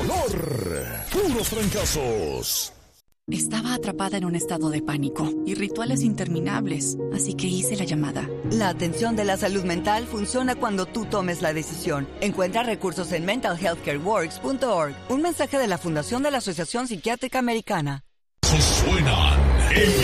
dolor, puros fracasos. Estaba atrapada en un estado de pánico y rituales interminables, así que hice la llamada. La atención de la salud mental funciona cuando tú tomes la decisión. Encuentra recursos en mentalhealthcareworks.org. Un mensaje de la Fundación de la Asociación Psiquiátrica Americana. Suenan en